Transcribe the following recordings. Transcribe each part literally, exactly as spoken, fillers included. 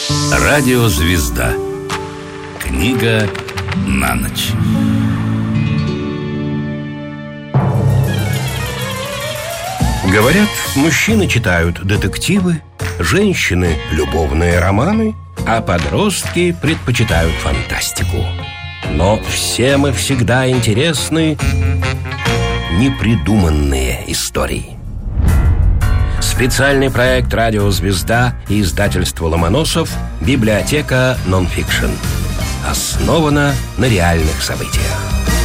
Радиозвезда. Книга на ночь. Говорят, мужчины читают детективы, женщины – любовные романы, а подростки предпочитают фантастику. Но всем и всегда интересны непридуманные истории. Специальный проект «Радиозвезда» и издательство «Ломоносов» «Библиотека нонфикшн». Основана на реальных событиях.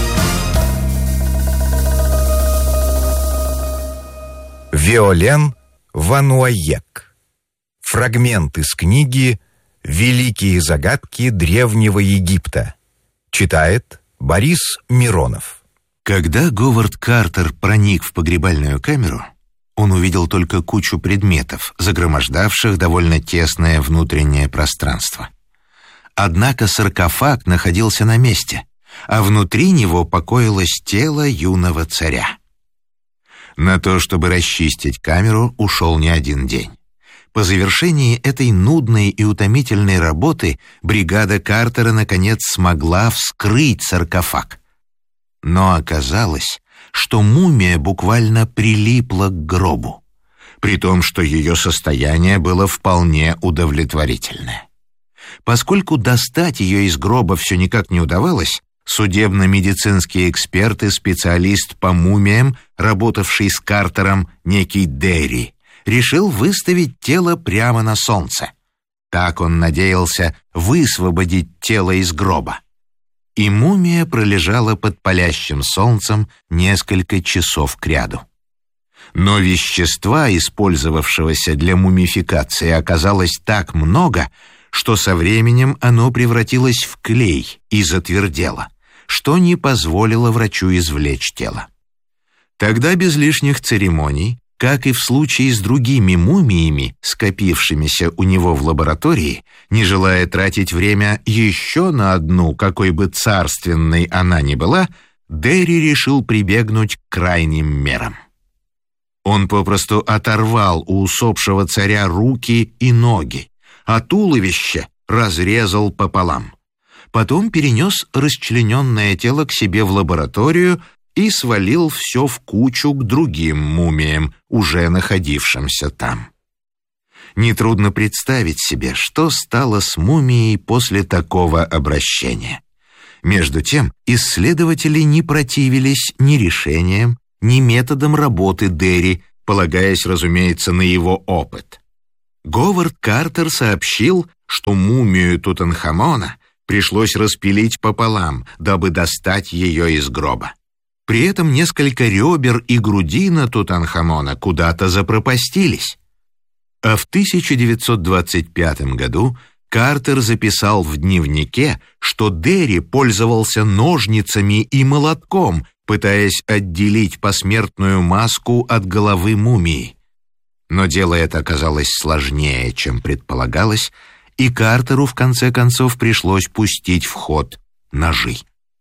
Виолен Вануаек. Фрагмент из книги «Великие загадки Древнего Египта». Читает Борис Миронов. Когда Говард Картер проник в погребальную камеру, он увидел только кучу предметов, загромождавших довольно тесное внутреннее пространство. Однако саркофаг находился на месте, а внутри него покоилось тело юного царя. На то, чтобы расчистить камеру, ушел не один день. По завершении этой нудной и утомительной работы бригада Картера наконец смогла вскрыть саркофаг. Но оказалось, что мумия буквально прилипла к гробу, при том, что ее состояние было вполне удовлетворительное. Поскольку достать ее из гроба все никак не удавалось, судебно-медицинский эксперт и специалист по мумиям, работавший с Картером, некий Дерри, решил выставить тело прямо на солнце. Так он надеялся высвободить тело из гроба. И мумия пролежала под палящим солнцем несколько часов кряду. Но вещества, использовавшегося для мумификации, оказалось так много, что со временем оно превратилось в клей и затвердело, что не позволило врачу извлечь тело. Тогда без лишних церемоний, как и в случае с другими мумиями, скопившимися у него в лаборатории, не желая тратить время еще на одну, какой бы царственной она ни была, Дерри решил прибегнуть к крайним мерам. Он попросту оторвал у усопшего царя руки и ноги, а туловище разрезал пополам. Потом перенес расчлененное тело к себе в лабораторию и свалил все в кучу к другим мумиям, уже находившимся там. Нетрудно представить себе, что стало с мумией после такого обращения. Между тем, исследователи не противились ни решениям, ни методам работы Дерри, полагаясь, разумеется, на его опыт. Говард Картер сообщил, что мумию Тутанхамона пришлось распилить пополам, дабы достать ее из гроба. При этом несколько ребер и грудина Тутанхамона куда-то запропастились. А в тысяча девятьсот двадцать пятом году Картер записал в дневнике, что Дерри пользовался ножницами и молотком, пытаясь отделить посмертную маску от головы мумии. Но дело это оказалось сложнее, чем предполагалось, и Картеру в конце концов пришлось пустить в ход ножи.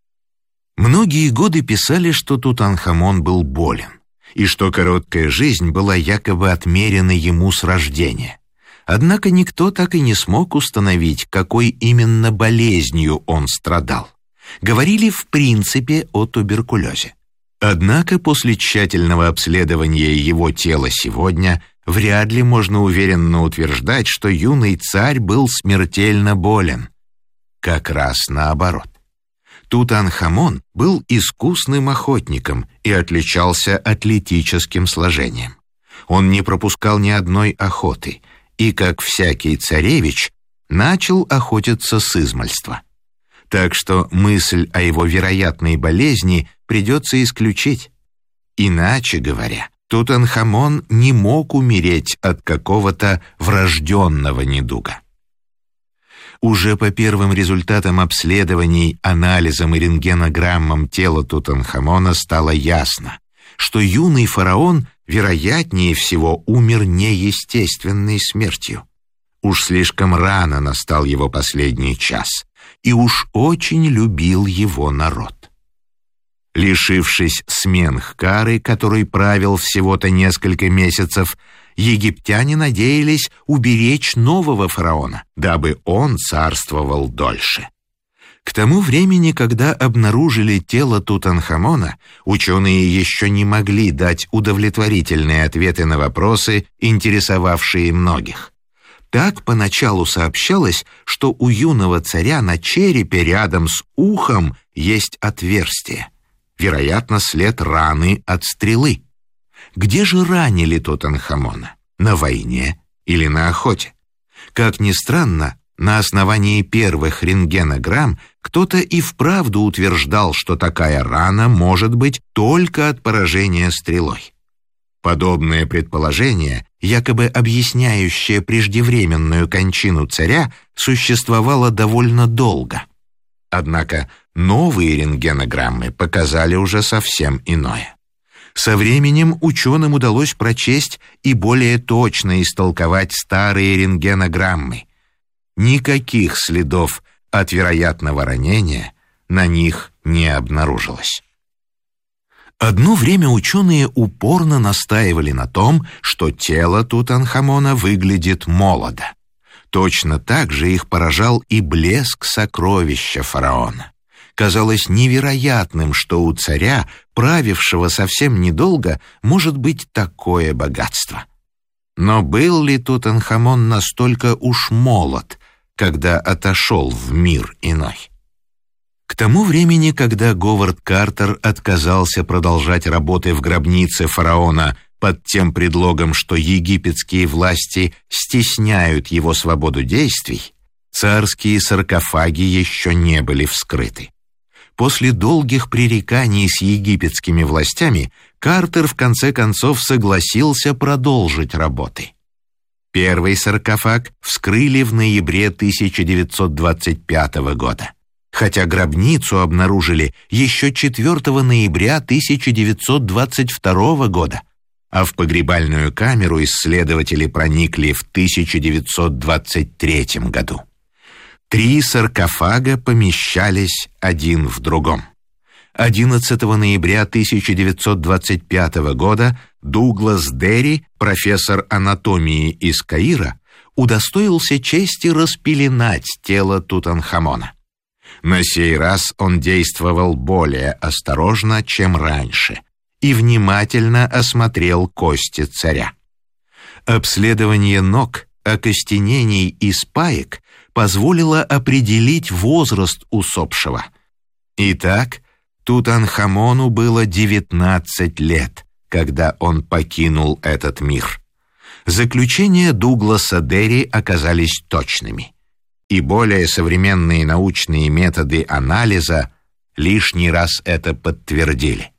Многие годы писали, что Тутанхамон был болен, и что короткая жизнь была якобы отмерена ему с рождения. Однако никто так и не смог установить, какой именно болезнью он страдал. Говорили в принципе о туберкулезе. Однако после тщательного обследования его тела сегодня вряд ли можно уверенно утверждать, что юный царь был смертельно болен. Как раз наоборот. Тутанхамон был искусным охотником и отличался атлетическим сложением. Он не пропускал ни одной охоты и, как всякий царевич, начал охотиться с измальства. Так что мысль о его вероятной болезни придется исключить. Иначе говоря, Тутанхамон не мог умереть от какого-то врожденного недуга. Уже по первым результатам обследований, анализам и рентгенограммам тела Тутанхамона стало ясно, что юный фараон, вероятнее всего, умер неестественной смертью. Уж слишком рано настал его последний час, и уж очень любил его народ. Лишившись Сменхкары, который правил всего-то несколько месяцев, египтяне надеялись уберечь нового фараона, дабы он царствовал дольше. К тому времени, когда обнаружили тело Тутанхамона, ученые еще не могли дать удовлетворительные ответы на вопросы, интересовавшие многих. Так поначалу сообщалось, что у юного царя на черепе рядом с ухом есть отверстие, вероятно, след раны от стрелы. Где же ранили Тутанхамона? На войне или на охоте? Как ни странно, на основании первых рентгенограмм кто-то и вправду утверждал, что такая рана может быть только от поражения стрелой. Подобное предположение, якобы объясняющее преждевременную кончину царя, существовало довольно долго. Однако новые рентгенограммы показали уже совсем иное. Со временем ученым удалось прочесть и более точно истолковать старые рентгенограммы. Никаких следов от вероятного ранения на них не обнаружилось. Одно время ученые упорно настаивали на том, что тело Тутанхамона выглядит молодо. Точно так же их поражал и блеск сокровища фараона. Казалось невероятным, что у царя, правившего совсем недолго, может быть такое богатство. Но был ли Тутанхамон настолько уж молод, когда отошел в мир иной? К тому времени, когда Говард Картер отказался продолжать работы в гробнице фараона под тем предлогом, что египетские власти стесняют его свободу действий, царские саркофаги еще не были вскрыты. После долгих пререканий с египетскими властями Картер в конце концов согласился продолжить работы. Первый саркофаг вскрыли в ноябре тысяча девятьсот двадцать пятого года, хотя гробницу обнаружили еще четвёртого ноября тысяча девятьсот двадцать второго года, а в погребальную камеру исследователи проникли в тысяча девятьсот двадцать третьем году. Три саркофага помещались один в другом. одиннадцатого ноября тысяча девятьсот двадцать пятого года Дуглас Дерри, профессор анатомии из Каира, удостоился чести распеленать тело Тутанхамона. На сей раз он действовал более осторожно, чем раньше, и внимательно осмотрел кости царя. Обследование ног, окостенений и спаек позволило определить возраст усопшего. Итак, Тутанхамону было девятнадцать лет, когда он покинул этот мир. Заключения Дугласа Дерри оказались точными, и более современные научные методы анализа лишний раз это подтвердили.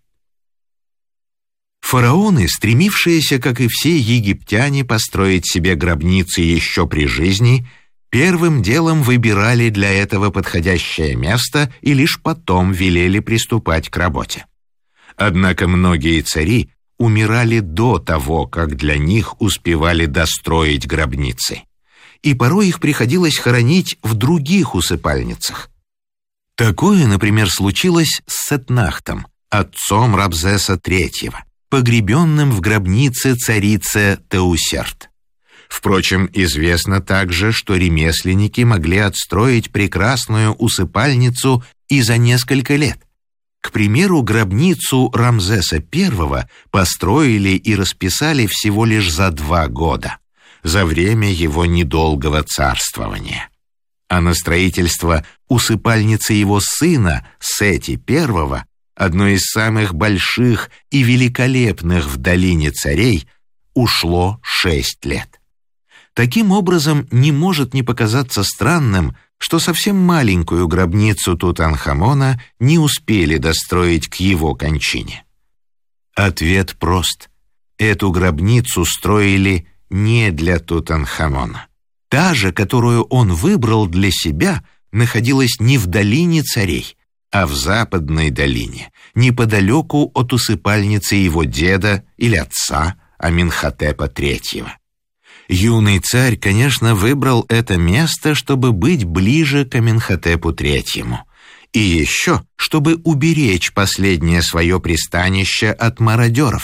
Фараоны, стремившиеся, как и все египтяне, построить себе гробницы еще при жизни, первым делом выбирали для этого подходящее место и лишь потом велели приступать к работе. Однако многие цари умирали до того, как для них успевали достроить гробницы, и порой их приходилось хоронить в других усыпальницах. Такое, например, случилось с Сетнахтом, отцом Рамзеса третьего, погребенным в гробнице царицы Теусерт. Впрочем, известно также, что ремесленники могли отстроить прекрасную усыпальницу и за несколько лет. К примеру, гробницу Рамзеса первого построили и расписали всего лишь за два года, за время его недолгого царствования. А на строительство усыпальницы его сына Сети первого, одной из самых больших и великолепных в долине царей, ушло шесть лет. Таким образом, не может не показаться странным, что совсем маленькую гробницу Тутанхамона не успели достроить к его кончине. Ответ прост. Эту гробницу строили не для Тутанхамона. Та же, которую он выбрал для себя, находилась не в долине царей, а в западной долине, неподалеку от усыпальницы его деда или отца Аменхотепа третьего. Юный царь, конечно, выбрал это место, чтобы быть ближе к Аменхотепу третьему, и еще, чтобы уберечь последнее свое пристанище от мародеров,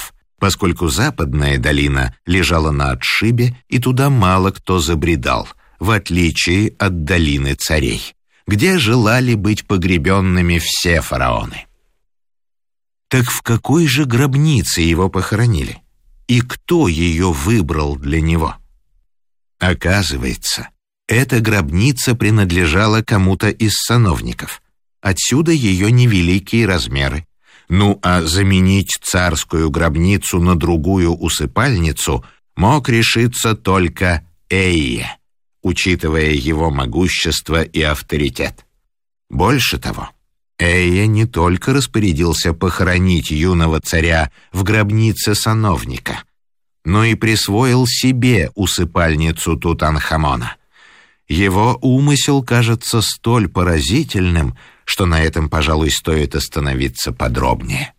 поскольку западная долина лежала на отшибе, и туда мало кто забредал, в отличие от долины царей, где желали быть погребенными все фараоны. Так в какой же гробнице его похоронили? И кто ее выбрал для него? Оказывается, эта гробница принадлежала кому-то из сановников. Отсюда ее невеликие размеры. Ну а заменить царскую гробницу на другую усыпальницу мог решиться только Эйе, учитывая его могущество и авторитет. Больше того, Эйе не только распорядился похоронить юного царя в гробнице сановника, но и присвоил себе усыпальницу Тутанхамона. Его умысел кажется столь поразительным, что на этом, пожалуй, стоит остановиться подробнее.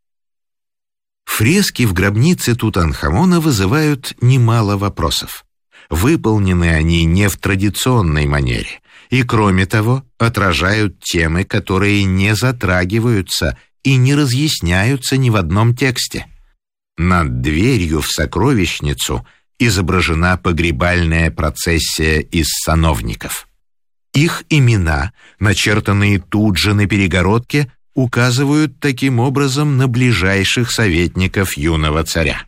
Фрески в гробнице Тутанхамона вызывают немало вопросов. Выполнены они не в традиционной манере, и, кроме того, отражают темы, которые не затрагиваются и не разъясняются ни в одном тексте. Над дверью в сокровищницу изображена погребальная процессия из сановников. Их имена, начертанные тут же на перегородке, указывают таким образом на ближайших советников юного царя.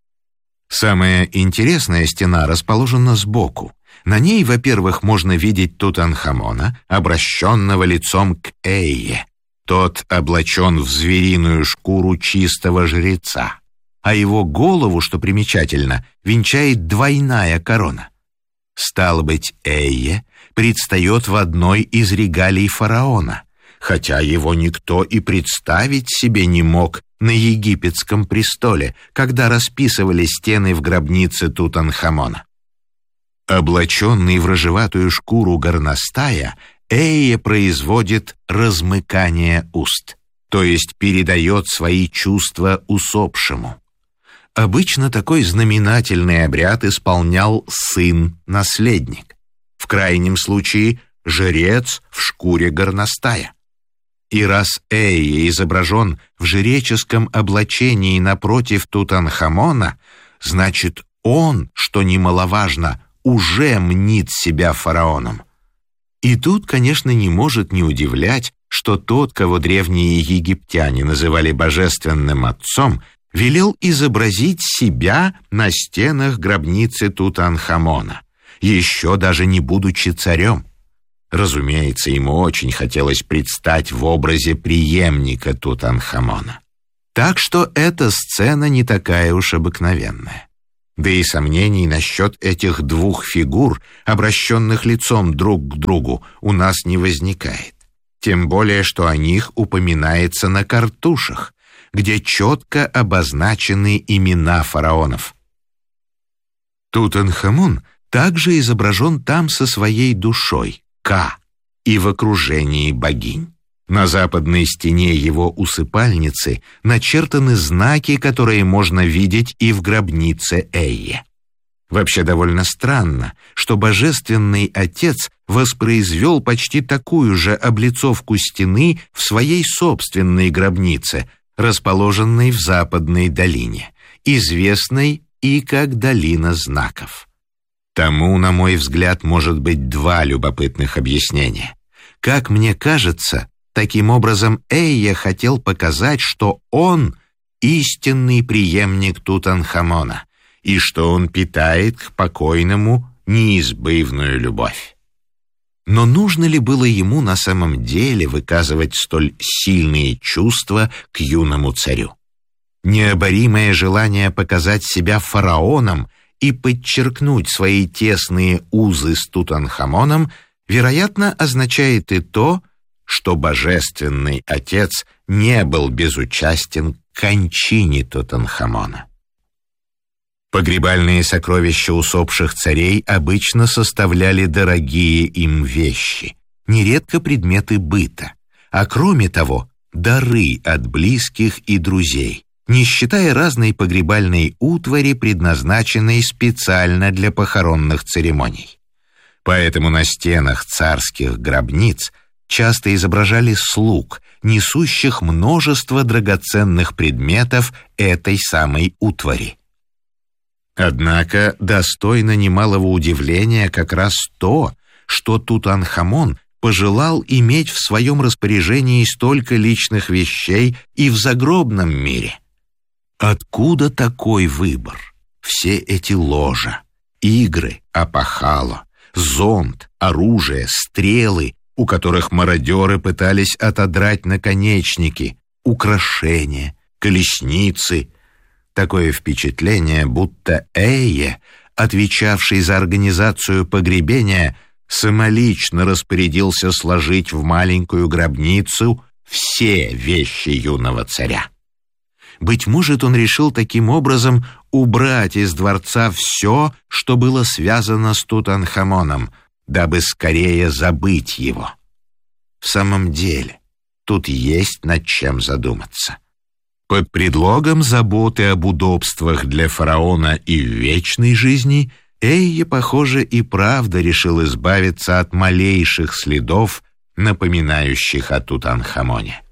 Самая интересная стена расположена сбоку. На ней, во-первых, можно видеть Тутанхамона, обращенного лицом к Эйе. Тот облачен в звериную шкуру чистого жреца, а его голову, что примечательно, венчает двойная корона. Стало быть, Эйе предстает в одной из регалий фараона, хотя его никто и представить себе не мог на египетском престоле, когда расписывали стены в гробнице Тутанхамона. Облаченный в рыжеватую шкуру горностая, Эйе производит размыкание уст, то есть передает свои чувства усопшему. Обычно такой знаменательный обряд исполнял сын-наследник, в крайнем случае жрец в шкуре горностая. И раз Эйе изображен в жреческом облачении напротив Тутанхамона, значит, он, что немаловажно, уже мнит себя фараоном. И тут, конечно, не может не удивлять, что тот, кого древние египтяне называли божественным отцом, велел изобразить себя на стенах гробницы Тутанхамона, еще даже не будучи царем. Разумеется, ему очень хотелось предстать в образе преемника Тутанхамона. Так что эта сцена не такая уж обыкновенная. Да и сомнений насчет этих двух фигур, обращенных лицом друг к другу, у нас не возникает. Тем более, что о них упоминается на картушах, где четко обозначены имена фараонов. Тутанхамон также изображен там со своей душой, Ка, и в окружении богинь. На западной стене его усыпальницы начертаны знаки, которые можно видеть и в гробнице Эйе. Вообще довольно странно, что Божественный Отец воспроизвел почти такую же облицовку стены в своей собственной гробнице, расположенной в западной долине, известной и как долина знаков. Тому, на мой взгляд, может быть два любопытных объяснения. Как мне кажется, таким образом Эйе хотел показать, что он истинный преемник Тутанхамона и что он питает к покойному неизбывную любовь. Но нужно ли было ему на самом деле выказывать столь сильные чувства к юному царю? Необоримое желание показать себя фараоном и подчеркнуть свои тесные узы с Тутанхамоном, вероятно, означает и то, что Божественный Отец не был безучастен к кончине Тутанхамона. Погребальные сокровища усопших царей обычно составляли дорогие им вещи, нередко предметы быта, а кроме того, дары от близких и друзей, не считая разной погребальной утвари, предназначенной специально для похоронных церемоний. Поэтому на стенах царских гробниц часто изображали слуг, несущих множество драгоценных предметов этой самой утвари. Однако достойно немалого удивления как раз то, что Тутанхамон пожелал иметь в своем распоряжении столько личных вещей и в загробном мире. Откуда такой выбор? Все эти ложа, игры, опахало, зонт, оружие, стрелы, у которых мародеры пытались отодрать наконечники, украшения, колесницы. Такое впечатление, будто Эйе, отвечавший за организацию погребения, самолично распорядился сложить в маленькую гробницу все вещи юного царя. Быть может, он решил таким образом убрать из дворца все, что было связано с Тутанхамоном, дабы скорее забыть его. В самом деле, тут есть над чем задуматься. Под предлогом заботы об удобствах для фараона и в вечной жизни Эйе, похоже, и правда решил избавиться от малейших следов, напоминающих о Тутанхамоне.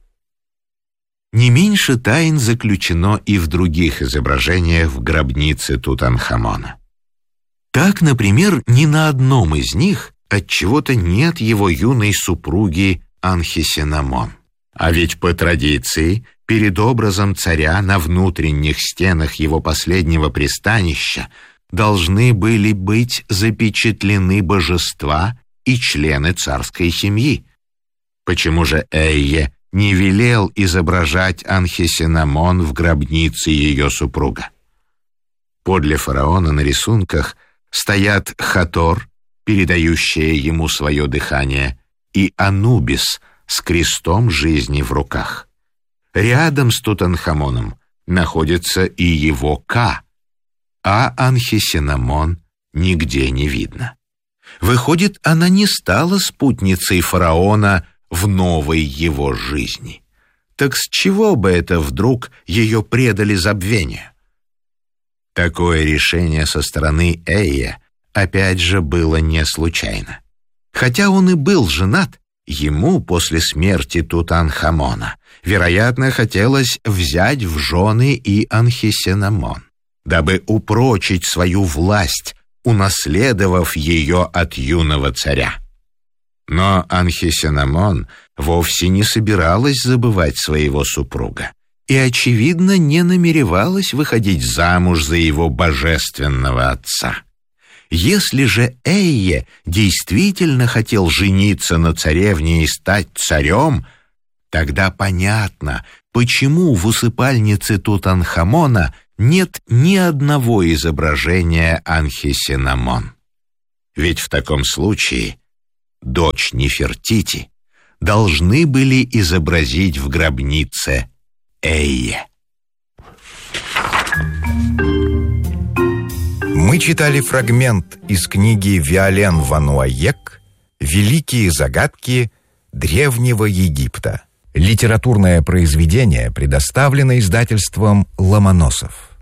Не меньше тайн заключено и в других изображениях в гробнице Тутанхамона. Так, например, ни на одном из них отчего-то нет его юной супруги Анхисенамон. А ведь по традиции перед образом царя на внутренних стенах его последнего пристанища должны были быть запечатлены божества и члены царской семьи. Почему же Эйе не велел изображать Анхисенамон в гробнице ее супруга? Подле фараона на рисунках стоят Хатор, передающая ему свое дыхание, и Анубис с крестом жизни в руках. Рядом с Тутанхамоном находится и его Ка, а Анхисенамон нигде не видно. Выходит, она не стала спутницей фараона в новой его жизни. Так с чего бы это вдруг ее предали забвению? Такое решение со стороны Эйе опять же было не случайно. Хотя он и был женат, ему после смерти Тутанхамона, вероятно, хотелось взять в жены и Анхисенамон, дабы упрочить свою власть, унаследовав ее от юного царя. Но Анхисенамон вовсе не собиралась забывать своего супруга и, очевидно, не намеревалась выходить замуж за его божественного отца. Если же Эйе действительно хотел жениться на царевне и стать царем, тогда понятно, почему в усыпальнице Тутанхамона нет ни одного изображения Анхисенамон. Ведь в таком случае дочь Нефертити должны были изобразить в гробнице Эйе. Мы читали фрагмент из книги Виолен Вануайек «Великие загадки Древнего Египта». Литературное произведение предоставлено издательством «Ломоносов».